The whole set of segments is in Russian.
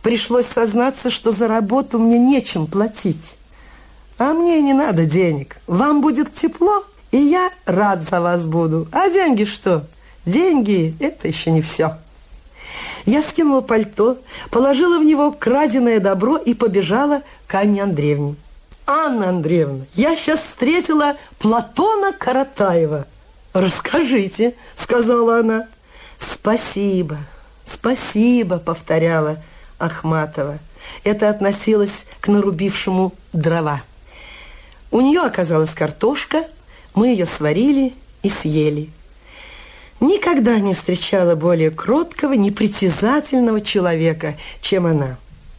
Пришлось сознаться, что за работу мне нечем платить. А мне не надо денег. Вам будет тепло, и я рад за вас буду. А деньги что? Деньги – это еще не все. Я скинула пальто, положила в него краденое добро и побежала к Анне Андреевне. Анна Андреевна, я сейчас встретила Платона Каратаева. Расскажите, сказала она. Спасибо, спасибо, повторяла Ахматова. Это относилось к нарубившему дрова. У нее оказалась картошка, мы ее сварили и съели. Никогда не встречала более кроткого, непритязательного человека, чем она.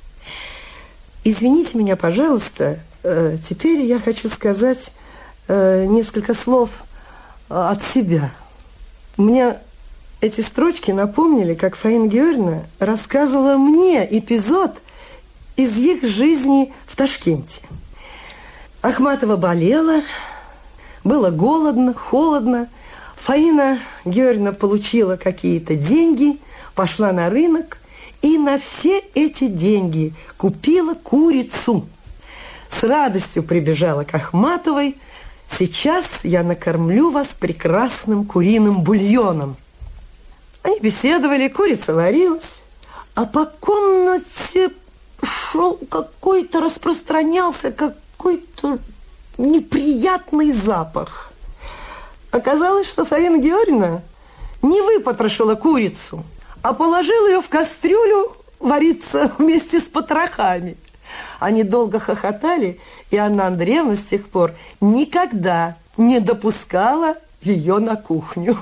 Извините меня, пожалуйста, теперь я хочу сказать несколько слов от себя. Мне эти строчки напомнили, как Фаина Георгиевна рассказывала мне эпизод из их жизни в Ташкенте. Ахматова болела, было голодно, холодно. Фаина Георгиевна получила какие-то деньги, пошла на рынок и на все эти деньги купила курицу. С радостью прибежала к Ахматовой. Сейчас я накормлю вас прекрасным куриным бульоном. Они беседовали, курица варилась, а по комнате шел какой-то, распространялся какой-то неприятный запах. Оказалось, что Фаина Георгиевна не выпотрошила курицу, а положила ее в кастрюлю вариться вместе с потрохами. Они долго хохотали, и Анна Андреевна с тех пор никогда не допускала ее на кухню.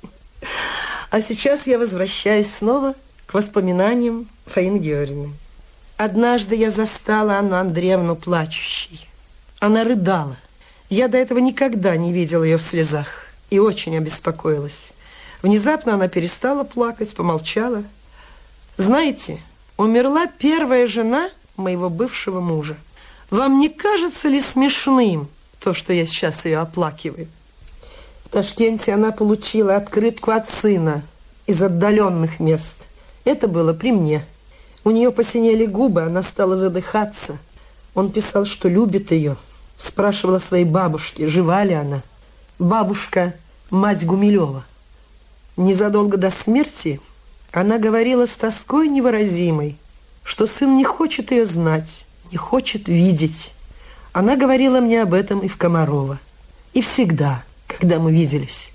А сейчас я возвращаюсь снова к воспоминаниям Фаины Георгиевны. Однажды я застала Анну Андреевну плачущей. Она рыдала. Я до этого никогда не видела ее в слезах и очень обеспокоилась. Внезапно она перестала плакать, помолчала. Знаете, умерла первая жена моего бывшего мужа. Вам не кажется ли смешным то, что я сейчас ее оплакиваю? В Ташкенте она получила открытку от сына из отдаленных мест. Это было при мне. У нее посинели губы, она стала задыхаться. Он писал, что любит ее. Спрашивала своей бабушки, жива ли она. Бабушка – мать Гумилева. Незадолго до смерти она говорила с тоской невыразимой, что сын не хочет ее знать, не хочет видеть. Она говорила мне об этом и в Комарова. И всегда, когда мы виделись.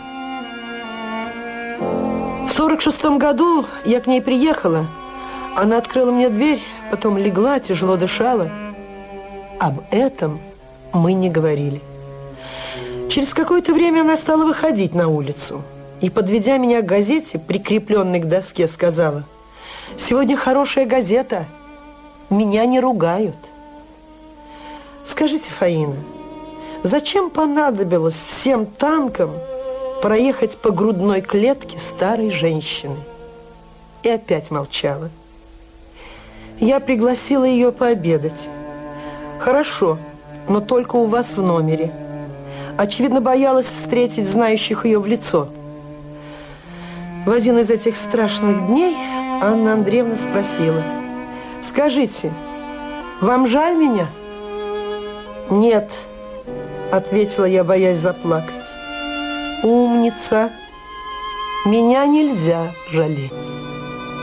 В 46-м году я к ней приехала. Она открыла мне дверь, потом легла, тяжело дышала. Об этом мы не говорили. Через какое-то время она стала выходить на улицу и, подведя меня к газете, прикрепленной к доске, сказала: «Сегодня хорошая газета, меня не ругают». Скажите, Фаина, зачем понадобилось всем танкам проехать по грудной клетке старой женщины? И опять молчала. Я пригласила ее пообедать. Хорошо, но только у вас в номере. Очевидно, боялась встретить знающих ее в лицо. В один из этих страшных дней Анна Андреевна спросила: «Скажите, вам жаль меня?» «Нет», — ответила я, боясь заплакать. «Умница, меня нельзя жалеть».